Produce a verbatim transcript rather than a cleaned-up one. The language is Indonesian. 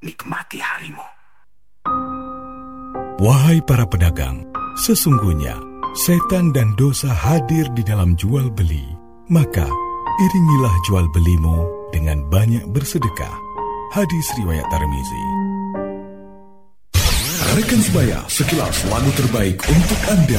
nikmati harimu. Wahai para pedagang, sesungguhnya setan dan dosa hadir di dalam jual beli. Maka iringilah jual belimu dengan banyak bersedekah. Hadis riwayat Tirmizi. Rekan sebaya, sekilas lagu terbaik untuk Anda.